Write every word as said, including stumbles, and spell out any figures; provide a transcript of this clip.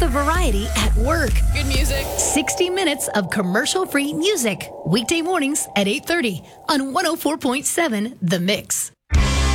of variety at work. Good music. sixty minutes of commercial-free music. Weekday mornings at eight thirty on one oh four point seven The Mix.